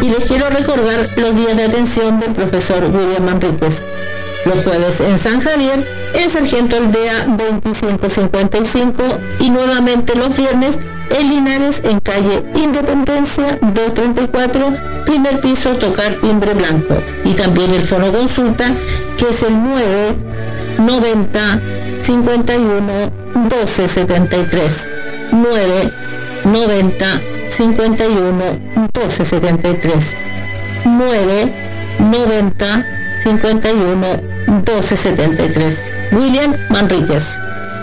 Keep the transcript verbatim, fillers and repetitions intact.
Y les quiero recordar los días de atención del profesor William Manríquez. Los jueves en San Javier, en Sargento Aldea veinticinco cincuenta y cinco, y nuevamente los viernes en Linares, en calle Independencia doscientos treinta y cuatro, primer piso, tocar timbre blanco. Y también el fono consulta, que es el nueve noventa cincuenta y uno doce setenta y tres, nueve noventa cincuenta y uno doce setenta y tres, nueve noventa cincuenta y uno doce setenta y tres. William Manríquez.